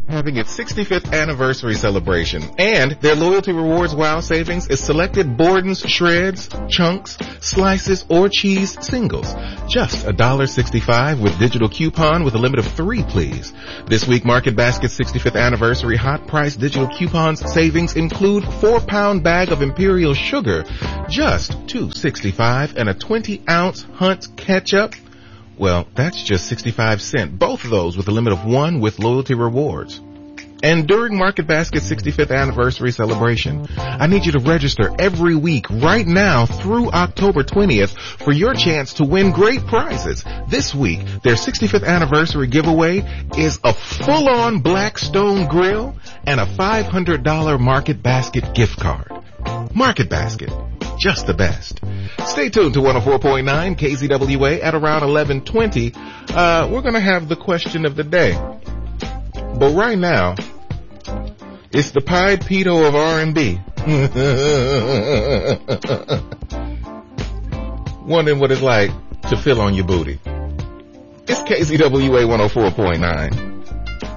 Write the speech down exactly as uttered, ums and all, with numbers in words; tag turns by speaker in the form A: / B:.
A: having its sixty-fifth anniversary celebration, and their Loyalty Rewards Wow Savings is selected Borden's shreds, chunks, slices, or cheese singles. Just one dollar sixty-five with digital coupon with a limit of three, please. This week, Market Basket's sixty-fifth anniversary hot price digital coupons savings include four pound bag of Imperial Sugar, just two dollars and sixty-five cents, and a twenty ounce Hunt's Ketchup. Well, that's just sixty-five cents. Both of those with a limit of one with Loyalty Rewards. And during Market Basket's sixty-fifth anniversary celebration, I need you to register every week right now through October twentieth for your chance to win great prizes. This week, their sixty-fifth anniversary giveaway is a full-on Blackstone grill and a five hundred dollars Market Basket gift card. Market Basket, just the best. Stay tuned to one oh four point nine K Z W A at around eleven twenty. Uh, we're going to have the question of the day. But right now, it's the Pied Pedo of R and B. Wondering what it's like to feel on your booty. It's K Z W A one oh four point nine.